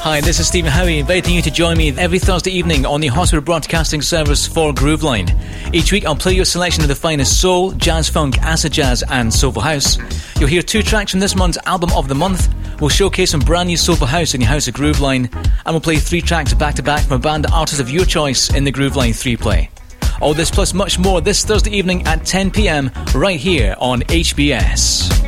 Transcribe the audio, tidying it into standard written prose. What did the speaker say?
Hi, this is Stephen Howie, inviting you to join me every Thursday evening on the Hospital Broadcasting Service for Grooveline. Each week I'll play you a selection of the finest soul, jazz funk, acid jazz and soulful house. You'll hear 2 tracks from this month's Album of the Month. We'll showcase some brand new soulful house in your house of Grooveline, and we'll play 3 tracks back to back from a band artist of your choice in the Grooveline 3-play. All this plus much more this Thursday evening at 10 p.m. right here on HBS.